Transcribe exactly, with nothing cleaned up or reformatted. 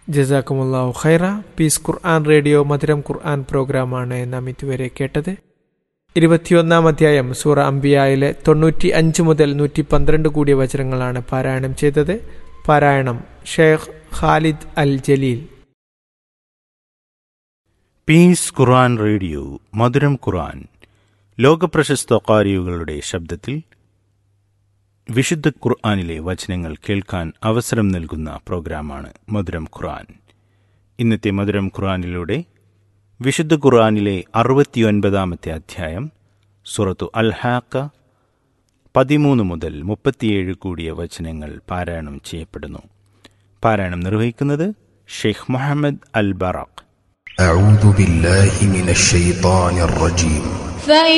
ജസാക്കുമുല്ലാഹു ഖൈറ. പീസ് ഖുർആൻ റേഡിയോ മധുരം ഖുർആൻ പ്രോഗ്രാമാണ് നാം ഇതുവരെ കേട്ടത്. ഇരുപത്തിയൊന്നാം അധ്യായം സൂറ അംബിയായിലെ തൊണ്ണൂറ്റി അഞ്ച് മുതൽ നൂറ്റി പന്ത്രണ്ട് കൂടിയ വചനങ്ങളാണ് പാരായണം ചെയ്തത്. പാരായണം ഷെയ്ഖ് ഖാലിദ് അൽ ജലീൽ. പീസ് ഖുർആൻ റേഡിയോ മധുരം ഖുർആൻ ലോകപ്രശസ്ത ഖാരികളുടെ ശബ്ദത്തിൽ വിശുദ്ധ ഖുർആനിലെ വചനങ്ങൾ കേൾക്കാൻ അവസരം നൽകുന്ന പ്രോഗ്രാമാണ് മധുരം ഖുർആൻ. ഇന്നത്തെ മധുരം ഖുർആനിലൂടെ വിശുദ്ധ ഖുർആനിലെ അറുപത്തിയൊൻപതാമത്തെ അധ്യായം സൂറത്തു അൽ ഹാക്ക പതിമൂന്ന് മുതൽ മുപ്പത്തിയേഴ് കൂടിയ വചനങ്ങൾ പാരായണം ചെയ്യപ്പെടുന്നു. പാരായണം നിർവഹിക്കുന്നത് ഷെയ്ഖ് മുഹമ്മദ് അൽ ബറഖ്. أعوذ بالله من الشيطان الرجيم